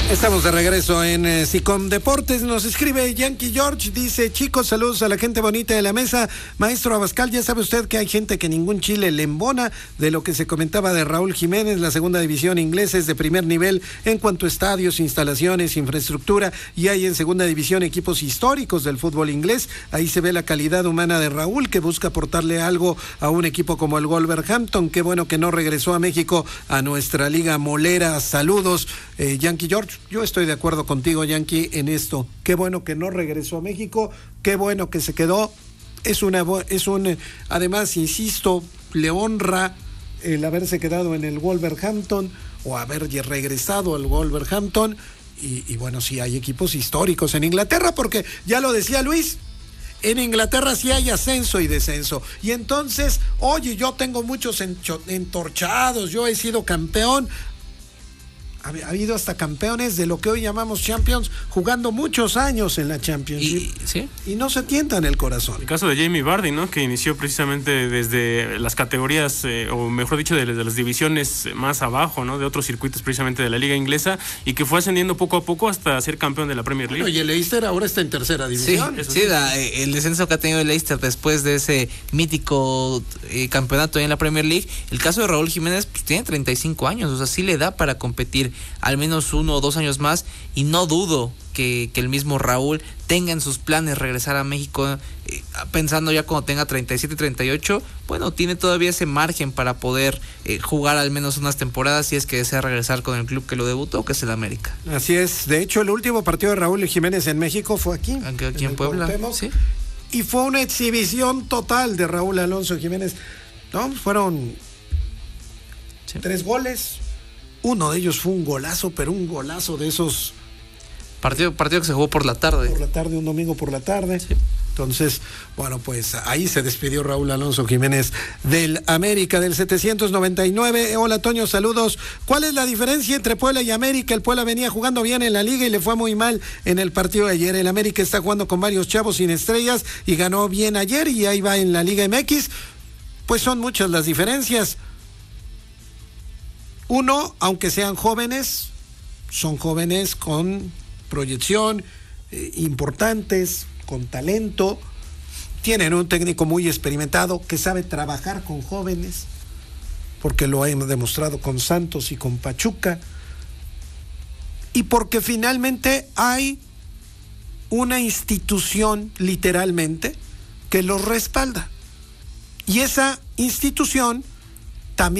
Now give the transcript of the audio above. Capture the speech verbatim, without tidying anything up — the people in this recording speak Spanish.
Estamos de regreso en eh, SICOM Deportes. Nos escribe Yankee George, dice: chicos, saludos a la gente bonita de la mesa. Maestro Abascal, ya sabe usted que hay gente que ningún chile le embona. De lo que se comentaba de Raúl Jiménez, la segunda división inglesa es de primer nivel en cuanto a estadios, instalaciones, infraestructura, y hay en segunda división equipos históricos del fútbol inglés. Ahí se ve la calidad humana de Raúl, que busca aportarle algo a un equipo como el Wolverhampton. Qué bueno que no regresó a México, a nuestra liga molera. Saludos, eh, Yankee George. Yo estoy de acuerdo contigo, Yankee, en esto. Qué bueno que no regresó a México, qué bueno que se quedó. Es una, es un, además, insisto, le honra el haberse quedado en el Wolverhampton o haber regresado al Wolverhampton. Y, y bueno, sí hay equipos históricos en Inglaterra, porque ya lo decía Luis, en Inglaterra sí hay ascenso y descenso. Y entonces, oye, yo tengo muchos encho, entorchados, yo he sido campeón. Ha habido hasta campeones de lo que hoy llamamos Champions, jugando muchos años en la Championship, y, ¿sí? y no se tientan el corazón. El caso de Jamie Vardy, ¿no? Que inició precisamente desde las categorías, eh, o mejor dicho, desde de las divisiones más abajo, ¿no? De otros circuitos precisamente de la liga inglesa, y que fue ascendiendo poco a poco hasta ser campeón de la Premier League. Bueno, y el Leicester ahora está en tercera división. Sí, sí, la, el descenso que ha tenido el Leicester después de ese mítico eh, campeonato en la Premier League. El caso de Raúl Jiménez, pues tiene treinta y cinco años, o sea, sí le da para competir al menos uno o dos años más, y no dudo que, que el mismo Raúl tenga en sus planes regresar a México, eh, pensando ya cuando tenga treinta y siete, treinta y ocho, bueno, tiene todavía ese margen para poder eh, jugar al menos unas temporadas si es que desea regresar con el club que lo debutó, que es el América. Así es, de hecho el último partido de Raúl Jiménez en México fue aquí, aquí, aquí en, en Puebla, ¿sí? Y fue una exhibición total de Raúl Alonso Jiménez, ¿no? Fueron sí. tres goles. Uno de ellos fue un golazo, pero un golazo de esos... Partido, partido que se jugó por la tarde. Por la tarde, un domingo por la tarde. Sí. Entonces, bueno, pues ahí se despidió Raúl Alonso Jiménez del América, del setecientos noventa y nueve. Hola, Toño, saludos. ¿Cuál es la diferencia entre Puebla y América? El Puebla venía jugando bien en la liga y le fue muy mal en el partido de ayer. El América está jugando con varios chavos sin estrellas y ganó bien ayer, y ahí va en la Liga M X. Pues son muchas las diferencias. Uno, aunque sean jóvenes, son jóvenes con proyección, eh, importantes, con talento, tienen un técnico muy experimentado que sabe trabajar con jóvenes, porque lo hemos demostrado con Santos y con Pachuca, y porque finalmente hay una institución, literalmente, que los respalda. Y esa institución